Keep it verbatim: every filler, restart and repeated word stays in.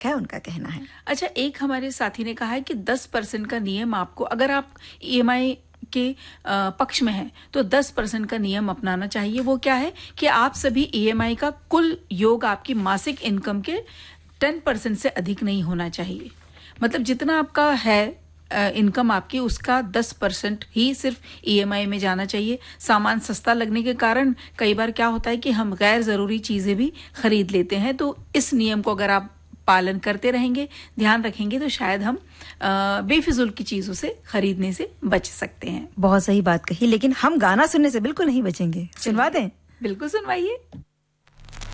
क्या उनका कहना है। अच्छा, एक हमारे साथी ने कहा है कि दस परसेंट का नियम आपको, अगर आप ईएमआई के पक्ष में है तो दस परसेंट का नियम अपनाना चाहिए। वो क्या है कि आप सभी ईएमआई का कुल योग आपकी मासिक इनकम के दस परसेंट से अधिक नहीं होना चाहिए। मतलब जितना आपका है इनकम आपकी, उसका दस परसेंट ही सिर्फ ईएमआई में जाना चाहिए। सामान सस्ता लगने के कारण कई बार क्या होता है कि हम गैर जरूरी चीजें भी खरीद लेते हैं। तो इस नियम को अगर आप पालन करते रहेंगे, ध्यान रखेंगे, तो शायद हम बेफिजूल की चीजों से खरीदने से बच सकते हैं। बहुत सही बात कही, लेकिन हम गाना सुनने से बिल्कुल नहीं बचेंगे। सुनवा दें? बिल्कुल सुनवाइए।